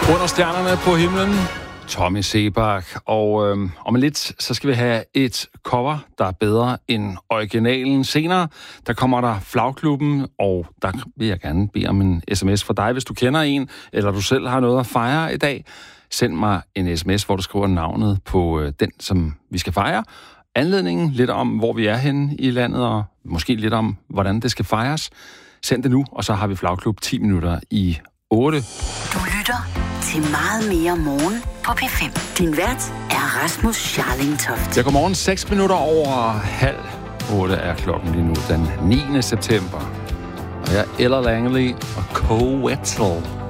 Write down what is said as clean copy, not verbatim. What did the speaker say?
Under stjernerne på himlen, Tommy Sebak. Og om lidt, så skal vi have et cover, der er bedre end originalen. Senere, der kommer der Flagklubben, og der vil jeg gerne bede om en sms fra dig, hvis du kender en, eller du selv har noget at fejre i dag. Send mig en sms, hvor du skriver navnet på den, som vi skal fejre. Anledningen, lidt om, hvor vi er henne i landet, og måske lidt om, hvordan det skal fejres. Send det nu, og så har vi Flagklub 10 minutter i 8. Du lytter til Meget mere morgen på P5. Din vært er Rasmus Scharling Toft. Ja, godmorgen. 6 minutter over 7:30 er klokken lige nu, den 9. september. Og jeg er Ella Langley og Co. Wetzel.